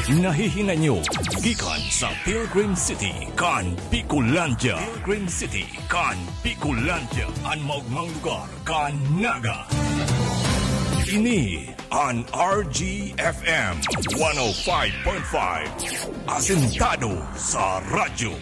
Nahihinga nyo gikan sa Pilgrim City kan Bicolandia. Pilgrim City kan Bicolandia. Ang maugmang lugar kan Naga. Ini an RGFM 105.5. Asentado sa radyo.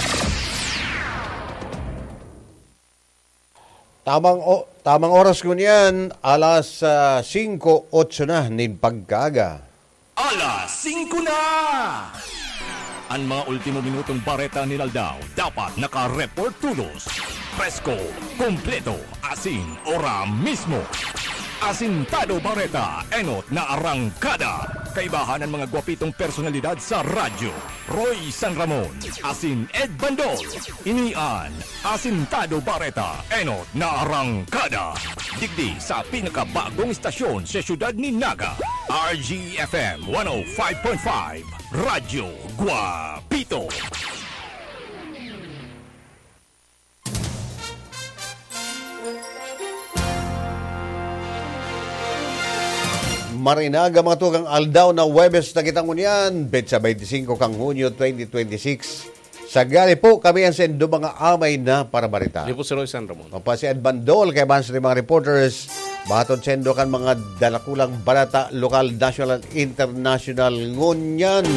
Tamang oras ko niyan, alas 5:08 na nin pagkaga. Alas 5 na! Ang mga ultimo minutong bareta ni Laldao dapat naka-report tulos. Presko, kompleto, asin, ora mismo. Asintado Bareta, enot na arangkada. Kaibahan ng mga gwapitong personalidad sa radyo. Roy San Ramon, asin Ed Bandol. Inian, Asintado Bareta, enot na arangkada. Digdi sa pinakabagong istasyon sa siyudad ni Naga. RGFM 105.5, Radyo Guapito. Marinaga mga tukang aldaw na Webes na kitang unyan, betsa 25 kang Hunyo 2026. Sagari po kami ang sendo mga amay na para barita. Hindi po si Roy San Ramon. Pa si Ed Bandol, kay Bans ni mga reporters, baton sendo kan mga dalakulang barata, lokal, national, international, ngunyan.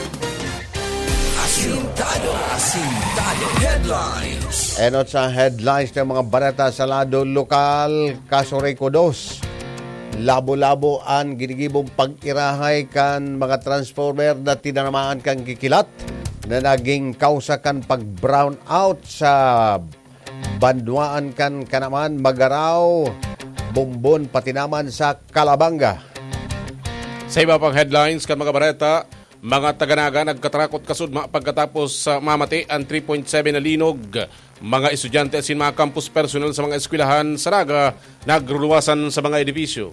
Asintado Headlines. Enot sa headlines ng mga barata sa lado lokal, Kasoray Kodos. Labo-labo ang ginigibong pag-irahay kan mga transformer na tinanamaan kang kikilat na naging kausa kan pag-brown out sa banduaan kan kanaman Magaraw, Bumbon, pati naman sa Calabanga. Sa iba pang headlines kan mga bareta, mga taga-Naga nagkatarakot kasudma pagkatapos mamati ang 3.7 na linog. Mga estudyante at mga campus personnel sa mga eskwelahan sa Naga nagruluwasan sa mga edifisyo.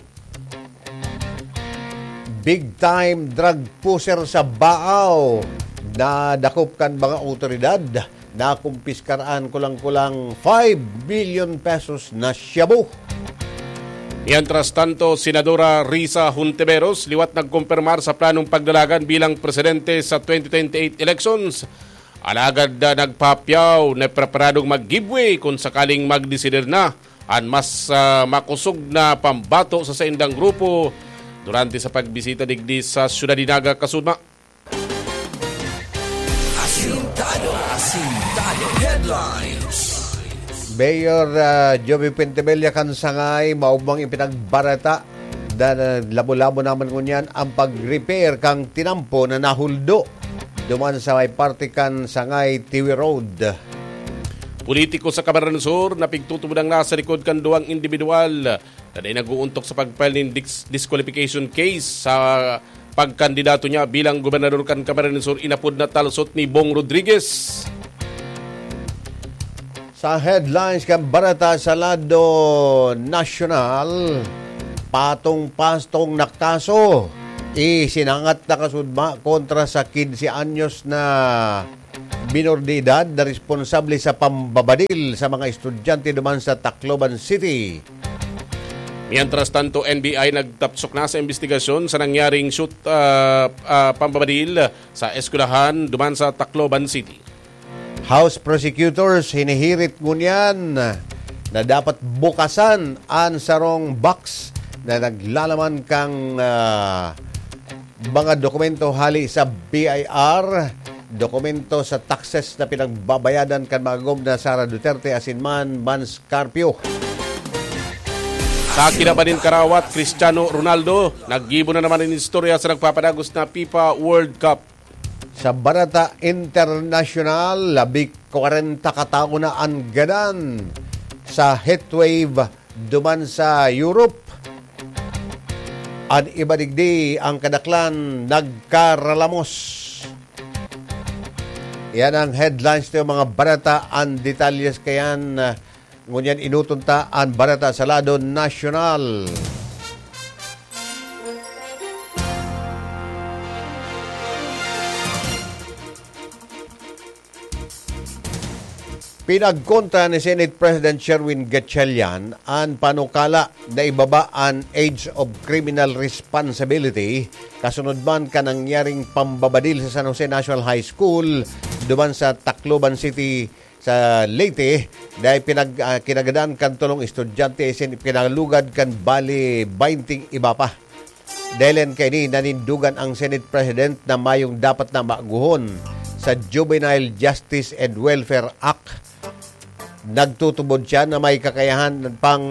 Big time drug pusher sa Baaw. Nadakop kan mga otoridad. Nakumpiskaraan kulang-kulang 5 billion pesos na shabu. Mientras tanto, Senadora Risa Hontiveros liwat nagkumpirmar sa planong pagdalagan bilang presidente sa 2028 elections. Alagad na nagpapyaw na preparadong mag-giveaway kung sakaling magdesider na ang mas makusog na pambato sa indang grupo durante sa pagbisita digdi sa siyudad ni Naga, Kasudma. Asintado Headlines. Mayor Joey Pentebella kansangay maubang ipinagbarata na labo-labo naman kunyan ang pag-repair kang tinampo na nahuldo duman sa may parte kan Sangay Tiwi Road. Politiko sa Camarines Sur na pigtutubudang nasa likod kan duwang individual na day nag-uuntok sa pagfile ng disqualification case sa pagkandidato niya bilang gobernador kan Camarines Sur, inapod na talsot ni Bong Rodriguez. Sa headlines kan barata sa lado nasyonal, patong-pastong na kaso isinangat na kasudma kontra sa 15 anyos na minor de edad na responsable sa pambabadil sa mga estudyante duman sa Tacloban City. Mientras tanto, NBI nagtapsok na sa investigasyon sa nangyaring pambabadil sa eskwelahan duman sa Tacloban City. House prosecutors hinihirit ngunyan na dapat bukasan ang sarong box na naglalaman kang mga dokumento hali sa BIR, dokumento sa taxes na pinagbabayadan kan mga gobna Sara Duterte asinman Mans Carpio. Sa kinabanin Karawat, Cristiano Ronaldo naggibo na naman ng istorya sa nagpapadagos na FIFA World Cup. Sa Barata International, 40 katao na ang ganan sa heatwave duman sa Europe. At ibadigdi ang kadaklan nagkaralamos. Yan ang headlines ng mga barata. Ang detalyes kayan ngunyan inutunta ang barata sa lado nasyonal. Pinagkontra ni Senate President Sherwin Gatchalian ang panukala na ibaba ang age of criminal responsibility kasunod man ka nangyaring pambabadil sa San Jose National High School duman sa Tacloban City sa Leyte dahil kinagadaan kan tulong estudyante isin pinalugad kan bali 20 iba pa. Dahil kay ni nanindugan ang Senate President na mayong dapat na maguhon sa Juvenile Justice and Welfare Act. Nagtutubod siya na may kakayahan pang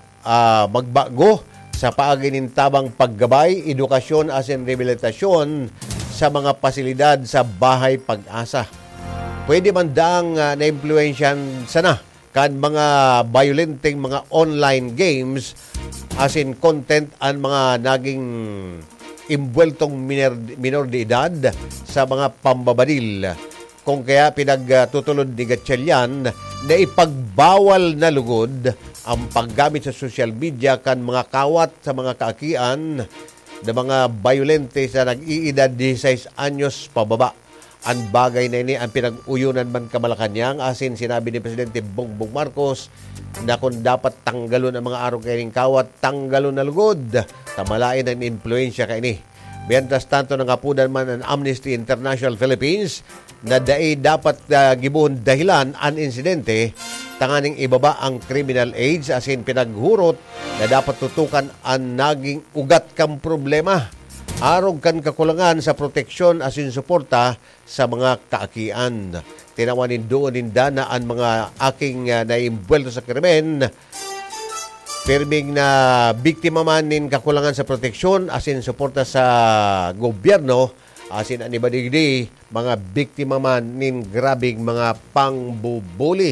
magbago sa paaginintabang paggabay, edukasyon as in rehabilitasyon sa mga pasilidad sa bahay pag-asa. Pwede man daang na-influensyan sana kan mga violenteng mga online games as in content ang mga naging imbueltong minor de edad sa mga pambabadil. Kung kaya pinagtutulod ni Gatchalian na ipagbawal na lugod ang paggamit sa social media kan mga kawat sa mga kaakian na mga violente sa nag-iedad 16 anyos pababa. Ang bagay na ini ang pinag-uyunan man Malacanang asin sinabi ni Presidente Bongbong Marcos na kung dapat tanggalon ang mga araw kaining kawat, tanggalon na lugod. Tamalain ang influensya kay ini. Mientras tanto nangapunan man ang Amnesty International Philippines na dapat gibuhon dahilan ang insidente tanganing ibaba ang criminal age asin pinaghurot na dapat tutukan ang naging ugat kang problema arog kan kakulangan sa proteksyon asin suporta sa mga kaakian. Tinawanin doon dana ang mga aking naimbuelto sa krimen pirming na biktima man nin kakulangan sa proteksyon asin suporta sa gobyerno asin anibadigdi mga biktima man nin grabing mga pangbubuli.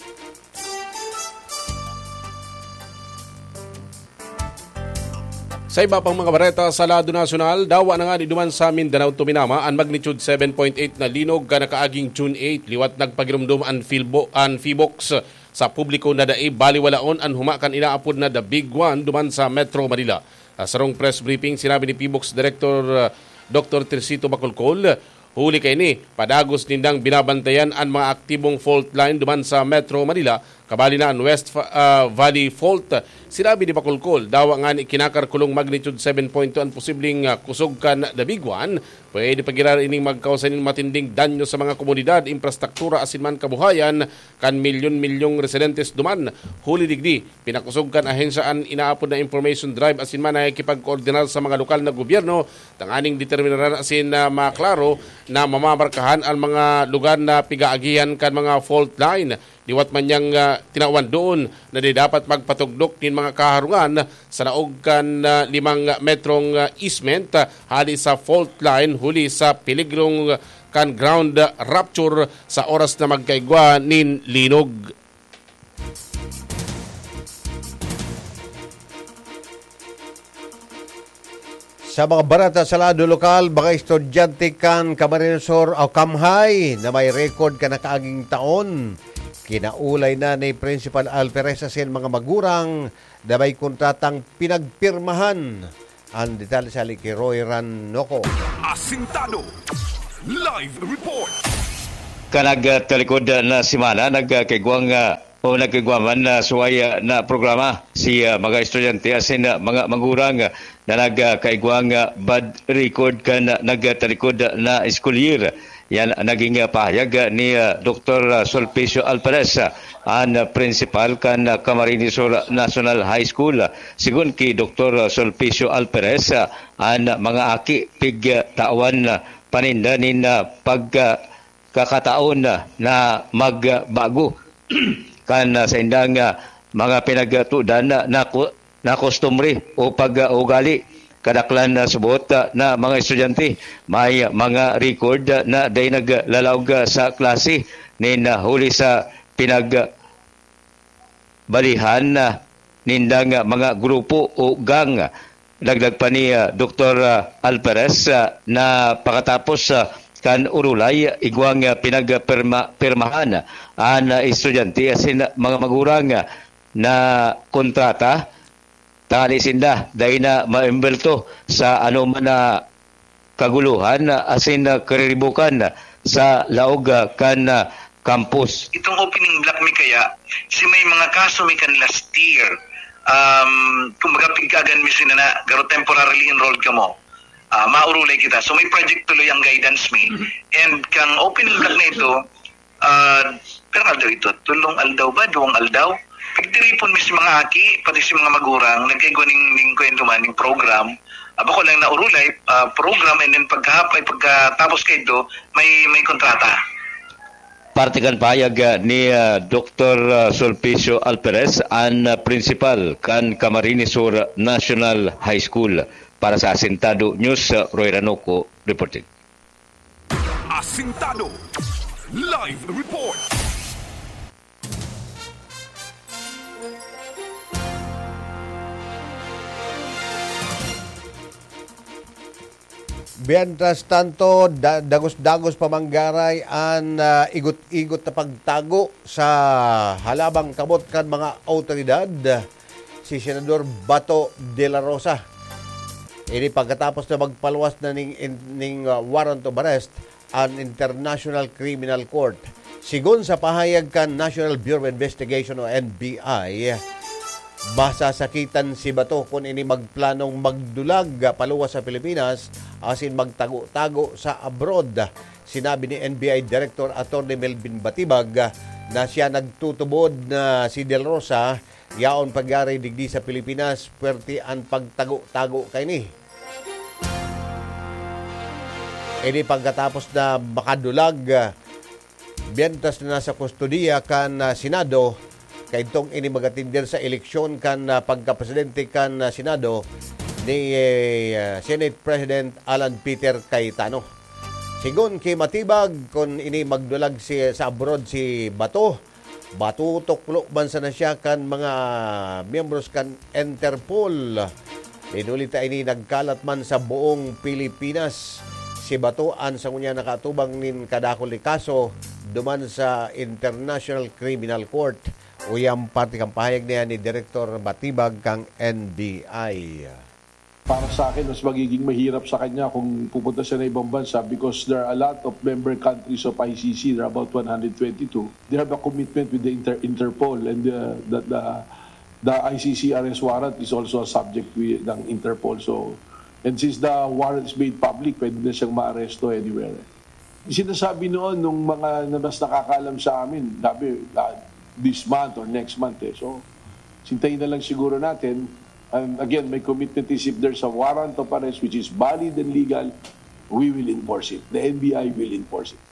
Sa iba pang mga bareta sa lado nasyonal, dawa na nga ni duman sa Mindanao tuminama ang magnitude 7.8 na linog ka nakaaging June 8 liwat nagpagirumdum ang Fibox sa publiko na dai baliwalaon ang humakan inaapod na the big one duman sa Metro Manila. Sa rong press briefing sinabi ni Fibox Director Dr. Tersito Bacolcol, huli kay ni padagos nindang binabantayan ang mga aktibong fault line duman sa Metro Manila kabali na ang West Valley Fault. Sinabi ni Bacolcol, dawa nga ni kinakarkulong magnitude 7.2 ang posibleng kusog kan the big one. Pwede pagirar ining magkausan matinding danyo sa mga komunidad, infrastruktura asin man kabuhayan kan milyon-milyong residentes duman. Huli digdi, pinakusog kan ahensyaan inaapod na information drive asin man ay kipag-koordinar sa mga lokal na gobyerno tanganing determinaran asin maklaro na mamamarkahan ang mga lugar na pigaagihan kan mga fault line. Liwat man niyang tinawan doon na di dapat magpatugdok nin mga kaharungan sa naog kan 5 metrong easement hali sa fault line huli sa peligrong kan ground rupture sa oras na magkaigwa nin linog. Sa mga barata sa lado lokal, mga estudyante kan Camarinesor o Kamhay na may record ka nakaaging taon. Kinaulay na ni Principal Alperez asin mga magurang na may kontratang pinagpirmahan. Ang detalye sa kay Roy Rannoco. Asintado Live Report. Kanag talikod na simana nagkaigwang o nagkaigwaman na suway na programa si mga estudyante asin mga magurang na nagkaigwang bad record kan nagtalikod na school year. Yan naging pahayag ni Dr. Sulpicio Alperez, ang principal kan Camarinesor National High School. Sigun ki Dr. Sulpicio Alperez, ang mga aki pig tawan paninda nin pagkakataon na magbago kan sa indang mga pinagtudan na customary o pag-ugali. Kadaklan na subot na mga estudyante may mga record na day naglalawag sa klase nin huli sa pinagbalihan nindang mga grupo o gang. Dagdag pa ni Dr. Alperez na pakatapos kan urulay igwang pinagpirmahan ang estudyante asin mga magurang na kontrata tali sinda dahil na maimbelto sa anuman na kaguluhan asin kariribukan sa laog kan campus. Itong opening block may kaya, si may mga kaso may kan last year, kumbaga pigkagan mi sila na garo temporarily enrolled ka mo. Maurulay kita. So may project tuloy ang guidance me. And kang opening block na ito, pero aldaw ito, tulong aldaw ba? Duwang aldaw? Pagdiripon mi si mga aki, pati si mga magurang, nagkaigo ning kwento man, ning program. Ako lang naurulay, program, and then pagkatapos kayo ito, may kontrata. Parte kan payag ni Dr. Sulpicio Alperes, ang principal kan Camarines Sur National High School. Para sa Asintado News, Roy Ranoco reporting. Asintado Live Report. Mientras tanto, dagos-dagos pamanggaray ang igot-igot na pagtago sa halabang kamot kan mga autoridad si Senador Bato de la Rosa. Ini pagkatapos na magpaluwas na ning warrant of arrest ang International Criminal Court. Sigon sa pahayag kan National Bureau of Investigation o NBI, masasakitan si Bato kung ini magplanong magdulag paluwas sa Pilipinas asin magtago-tago sa abroad. Sinabi ni NBI Director Atty. Melvin Batibag na siya nagtutubod na si Del Rosa yaon pagyari digdi sa Pilipinas puwerte ang pagtago-tago kay ni. Ini pagkatapos na makadulag biyentas na nasa kustodiya kan Senado kay itong ini magatindir sa eleksyon kan pagkapresidente kan Senado ni Senate President Alan Peter Cayetano. Sigon kay Matibag kung ini magdulag sa abroad si Bato, batutok bansa na siya kan mga miyembros kan Interpol. Inulita ini nagkalat man sa buong Pilipinas. Si Bato an sa ngunya nakatubang nin kadakol ni kaso duman sa International Criminal Court. Uyang parte kang pahayag niya ni Director Batibag kang NBI. Para sa akin, mas magiging mahirap sa kanya kung pupunta siya na ibang bansa because there are a lot of member countries of ICC. There are about 122. They have a commitment with the Interpol, and the ICC arrest warrant is also a subject ng Interpol. So, and since the warrant is made public, pwede na siyang ma-arresto anywhere. Sinasabi noon nung mga mas nakakalam sa amin, sabi, this month or next month. So, sintayin na lang siguro natin. And again, my commitment is if there's a warrant of arrest which is valid and legal, we will enforce it. The NBI will enforce it.